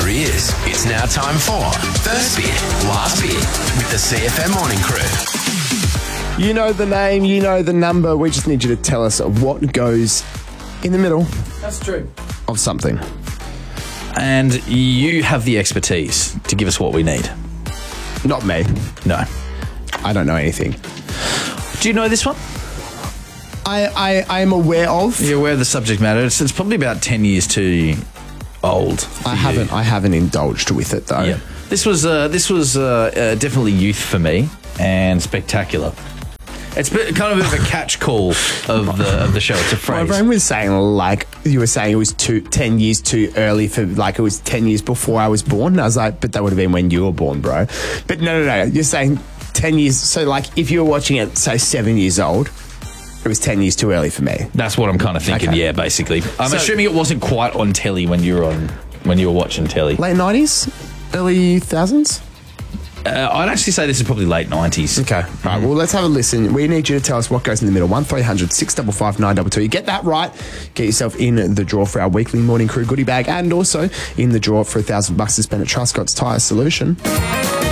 answer is, it's now time for First Beer, Last Beer with the CFM Morning Crew. You know the name, you know the number. We just need you to tell us what goes in the middle That's true. of something. And you have the expertise to give us what we need. Not me. No. I don't know anything. Do you know this one? I am aware of. You're aware of the subject matter. It's probably about 10 years too old. I haven't indulged with it though. Yeah. This was definitely youth for me and spectacular. It's kind of a catch call of the show. It's a My phrase. brain was saying, like, you were saying it was 10 years too early for, like, it was 10 years before I was born. And I was like, but that would have been when you were born, bro. But no. You're saying 10 years. So, like, if you were watching it, say, 7 years old, it was 10 years too early for me. That's what I'm kind of thinking. Okay. Yeah, basically. I'm So- assuming it wasn't quite on telly when you were watching telly. Late 90s? Early thousands? I'd actually say this is probably late 90s. Okay. All right. Well, let's have a listen. We need you to tell us what goes in the middle. 1300 655 922. You get that right, get yourself in the draw for our weekly Morning Crew goodie bag and also in the draw for $1,000 to spend at Truscott's Tyre Solution.